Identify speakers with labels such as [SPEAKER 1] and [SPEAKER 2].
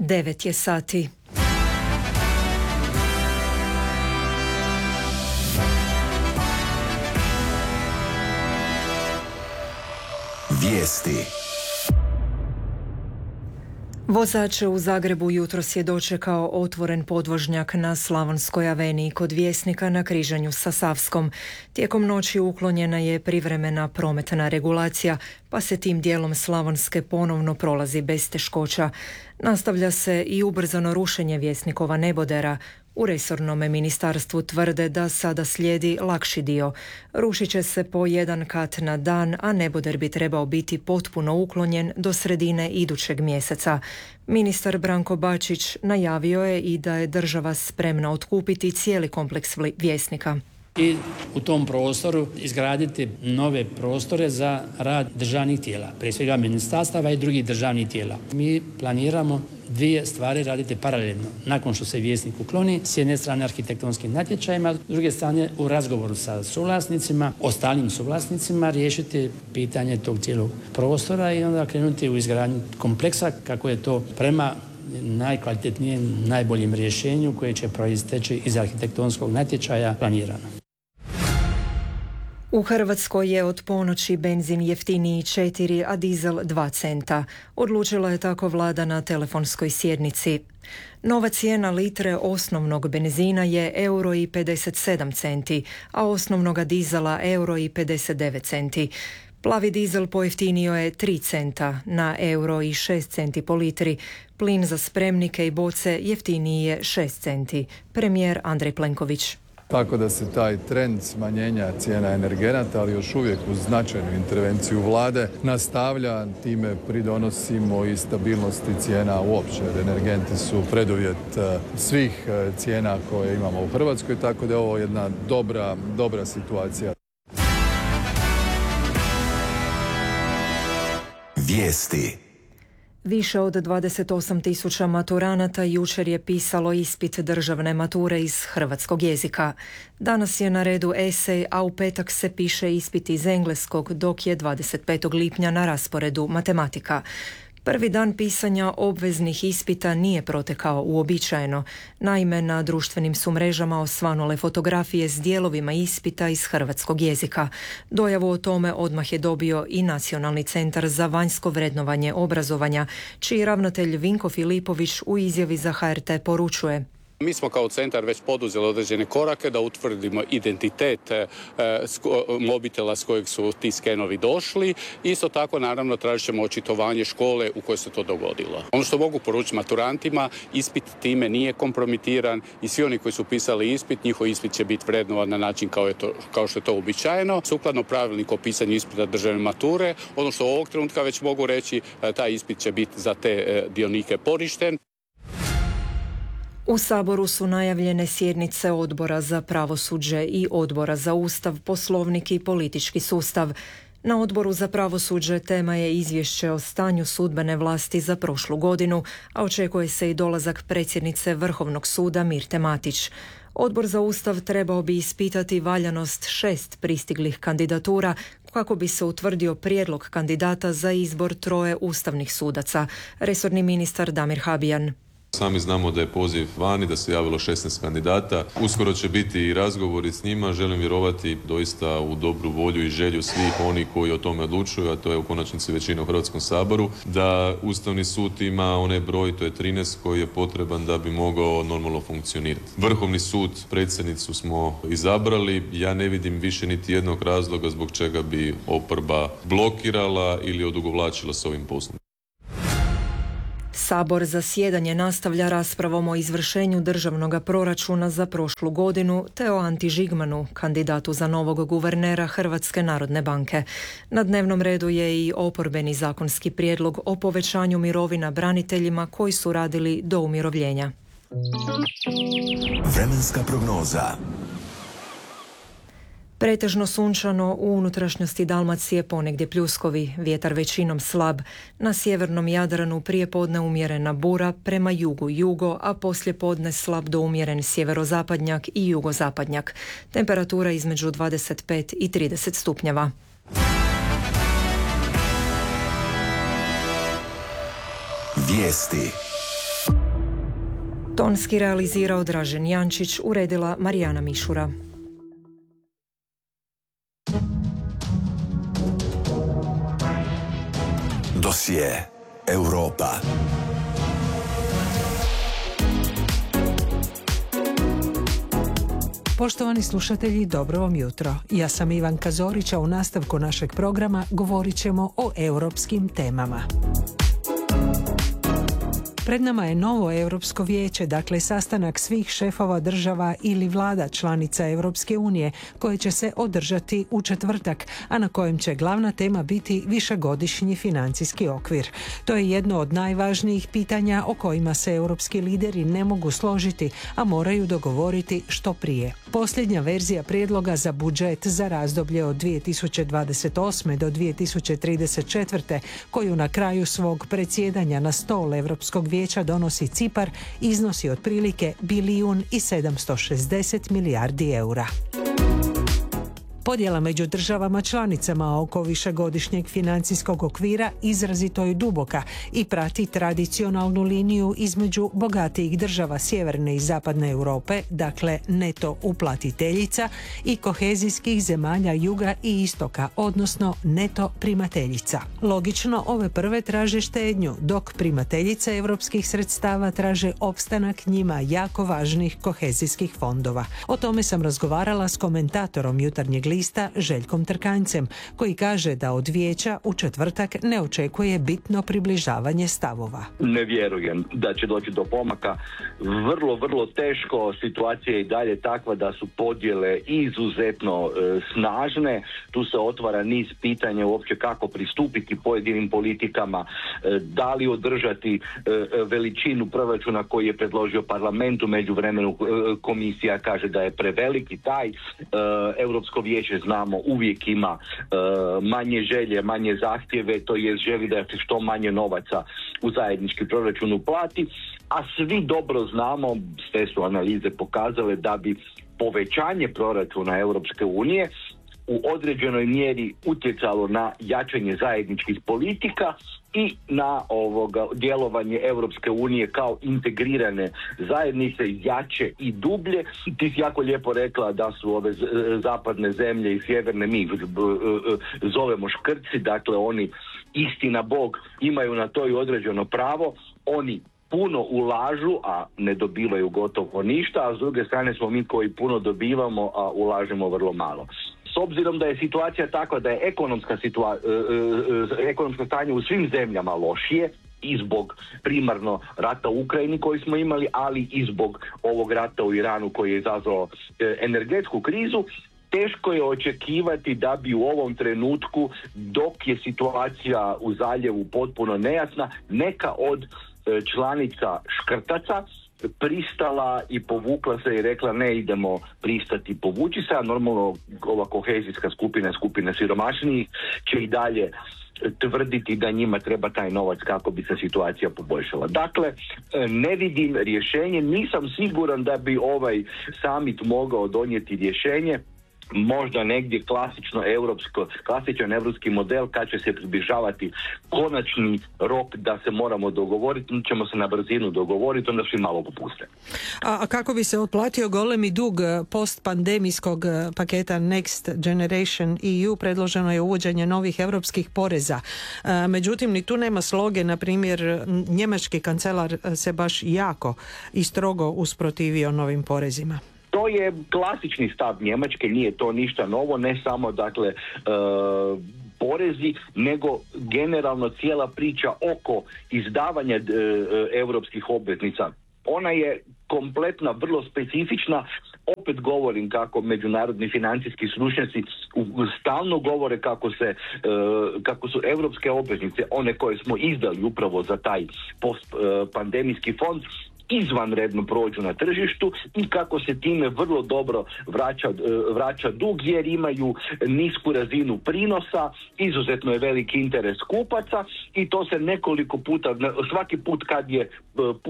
[SPEAKER 1] 9 je sati.
[SPEAKER 2] Vijesti.
[SPEAKER 1] Vozače u Zagrebu jutros je dočekao otvoren podvožnjak na Slavonskoj aveniji kod Vjesnika na križanju sa Savskom. Tijekom noći uklonjena je privremena prometna regulacija, pa se tim dijelom Slavonske ponovno prolazi bez teškoća. Nastavlja se i ubrzano rušenje Vjesnikova nebodera. U resornome ministarstvu tvrde da sada slijedi lakši dio. Rušit će se po jedan kat na dan, a neboder bi trebao biti potpuno uklonjen do sredine idućeg mjeseca. Ministar Branko Bačić najavio je i da je država spremna otkupiti cijeli kompleks Vjesnika.
[SPEAKER 3] I u tom prostoru izgraditi nove prostore za rad državnih tijela, prije svega ministarstava i drugih državnih tijela. Mi planiramo dvije stvari raditi paralelno. Nakon što se Vjesnik ukloni, s jedne strane arhitektonskim natječajima, s druge strane u razgovoru sa suvlasnicima, ostalim suvlasnicima, riješiti pitanje tog cijelog prostora i onda krenuti u izgradnju kompleksa kako je to prema najkvalitetnijem, najboljem rješenju koje će proisteći iz arhitektonskog natječaja planirano.
[SPEAKER 1] U Hrvatskoj je od ponoći benzin jeftiniji 4, a dizel 2 centa. Odlučila je tako vlada na telefonskoj sjednici. Nova cijena litre osnovnog benzina je €1,57, a osnovnoga dizela €1,59. Plavi dizel pojeftinio je 3 centa na €1,06 po litri. Plin za spremnike i boce jeftiniji je 6 centi. Premijer Andrej Plenković.
[SPEAKER 4] Tako da se taj trend smanjenja cijena energenata, ali još uvijek uz značajnu intervenciju vlade, nastavlja. Time pridonosimo i stabilnosti cijena uopće. Energenti su preduvjet svih cijena koje imamo u Hrvatskoj, tako da je ovo jedna dobra situacija.
[SPEAKER 2] Vijesti.
[SPEAKER 1] Više od 28.000 maturanata jučer je pisalo ispit državne mature iz hrvatskog jezika. Danas je na redu esej, a u petak se piše ispit iz engleskog, dok je 25. lipnja na rasporedu matematika. Prvi dan pisanja obveznih ispita nije protekao uobičajeno. Naime, na društvenim su mrežama osvanule fotografije s dijelovima ispita iz hrvatskog jezika. Dojavu o tome odmah je dobio i Nacionalni centar za vanjsko vrednovanje obrazovanja, čiji ravnatelj Vinko Filipović u izjavi za HRT poručuje:
[SPEAKER 5] Mi smo kao centar već poduzeli određene korake da utvrdimo identitet mobitela s kojeg su ti skenovi došli. Isto tako, naravno, tražit ćemo očitovanje škole u kojoj se to dogodilo. Ono što mogu poručiti maturantima, ispit time nije kompromitiran i svi oni koji su pisali ispit, njihov ispit će biti vrednovan na način kao što je to uobičajeno. Sukladno pravilniku o pisanju ispita državne mature, ono što ovog trenutka već mogu reći, taj ispit će biti za te dionike poništen.
[SPEAKER 1] U Saboru su najavljene sjednice Odbora za pravosuđe i Odbora za Ustav, Poslovnik i politički sustav. Na Odboru za pravosuđe tema je izvješće o stanju sudbene vlasti za prošlu godinu, a očekuje se i dolazak predsjednice Vrhovnog suda Mirte Matić. Odbor za Ustav trebao bi ispitati valjanost 6 pristiglih kandidatura kako bi se utvrdio prijedlog kandidata za izbor 3 ustavnih sudaca. Resorni ministar Damir Habijan.
[SPEAKER 6] Sami znamo da je poziv vani, da se javilo 16 kandidata. Uskoro će biti i razgovori s njima. Želim vjerovati doista u dobru volju i želju svih onih koji o tome odlučuju, a to je u konačnici većina u Hrvatskom saboru, da Ustavni sud ima onaj broj, to je 13, koji je potreban da bi mogao normalno funkcionirati. Vrhovni sud, predsjednicu smo izabrali. Ja ne vidim više niti jednog razloga zbog čega bi oporba blokirala ili odugovlačila s ovim poslom.
[SPEAKER 1] Sabor zasjedanje nastavlja raspravom o izvršenju državnog proračuna za prošlu godinu te o Anti Žigmanu, kandidatu za novog guvernera Hrvatske narodne banke. Na dnevnom redu je i oporbeni zakonski prijedlog o povećanju mirovina braniteljima koji su radili do umirovljenja.
[SPEAKER 2] Vremenska prognoza.
[SPEAKER 1] Pretežno sunčano, u unutrašnjosti Dalmacije ponegdje pljuskovi, vjetar većinom slab. Na sjevernom Jadranu prijepodne umjerena bura, prema jugu jugo, a poslijepodne slab do umjeren sjeverozapadnjak i jugozapadnjak. Temperatura između 25 i 30 stupnjeva.
[SPEAKER 2] Vijesti.
[SPEAKER 1] Tonski realizirao Dražen Jančić, uredila Marijana Mišura.
[SPEAKER 2] Dosije Europa.
[SPEAKER 7] Poštovani slušatelji, dobro vam jutro. Ja sam Ivanka Zorić, a u nastavku našeg programa govorit ćemo o europskim temama. Pred nama je novo Europsko vijeće, dakle sastanak svih šefova država ili vlada članica Europske unije, koje će se održati u četvrtak, a na kojem će glavna tema biti višegodišnji financijski okvir. To je jedno od najvažnijih pitanja o kojima se europski lideri ne mogu složiti, a moraju dogovoriti što prije. Posljednja verzija prijedloga za budžet za razdoblje od 2028. do 2034. koju na kraju svog predsjedanja na stol Europskog vijeća donosi Cipar, iznosi otprilike 1,760 milijardi eura. Podjela među državama članicama oko višegodišnjeg financijskog okvira izrazito je duboka i prati tradicionalnu liniju između bogatijih država sjeverne i zapadne Europe, dakle neto uplatiteljica, i kohezijskih zemalja juga i istoka, odnosno neto primateljica. Logično, ove prve traže štednju, dok primateljice europskih sredstava traže opstanak njima jako važnih kohezijskih fondova. O tome sam razgovarala s komentatorom Jutarnjeg lista Željkom Trkancem, koji kaže da od vijeća u četvrtak ne očekuje bitno približavanje stavova.
[SPEAKER 8] Ne vjerujem da će doći do pomaka. Vrlo teško, situacija je i dalje takva da su podjele izuzetno snažne. Tu se otvara niz pitanja uopće kako pristupiti pojedinim politikama, da li održati veličinu proračuna koji je predložio parlament. U međuvremenu komisija kaže da je preveliki taj. Europsko vijeće, znamo, uvijek ima manje želje, manje zahtjeve, to je želi da se što manje novaca u zajednički proračun uplati, a svi dobro znamo, sve su analize pokazale da bi povećanje proračuna Europske unije u određenoj mjeri utjecalo na jačanje zajedničkih politika i na djelovanje Europske unije kao integrirane zajednice, jače i dublje. Ti si jako lijepo rekla da su ove zapadne zemlje i sjeverne mi zovemo škrci, dakle oni, istina Bog, imaju na to i određeno pravo. Oni puno ulažu, a ne dobivaju gotovo ništa, a s druge strane smo mi koji puno dobivamo, a ulažemo vrlo malo. S obzirom da je situacija takva da je ekonomsko stanje u svim zemljama lošije, i zbog primarno rata u Ukrajini koji smo imali, ali i zbog ovog rata u Iranu koji je izazvao energetsku krizu, teško je očekivati da bi u ovom trenutku, dok je situacija u zaljevu potpuno nejasna, neka od članica škrtaca pristala i povukla se i rekla ne idemo pristati, povući se, a normalno ova kohezijska skupina siromašnijih će i dalje tvrditi da njima treba taj novac kako bi se situacija poboljšala. Dakle, ne vidim rješenje, nisam siguran da bi ovaj summit mogao donijeti rješenje. Možda negdje klasičan europski model kad će se približavati konačni rok da se moramo dogovoriti, ćemo se na brzinu dogovoriti, onda svi malo popuste.
[SPEAKER 7] A kako bi se otplatio golemi dug postpandemijskog paketa Next Generation EU, predloženo je uvođenje novih europskih poreza. Međutim, ni tu nema sloge. Na primjer, njemački kancelar se baš jako i strogo usprotivio novim porezima.
[SPEAKER 8] To je klasični stav Njemačke, nije to ništa novo, ne samo porezi, nego generalno cijela priča oko izdavanja europskih obveznica. Ona je kompletna, vrlo specifična. Opet govorim kako međunarodni financijski stručnjaci stalno govore kako su europske obveznice, one koje smo izdali upravo za taj postpandemijski fond, izvanredno prođu na tržištu i kako se time vrlo dobro vraća dug jer imaju nisku razinu prinosa, izuzetno je veliki interes kupaca i to se nekoliko puta, svaki put kad je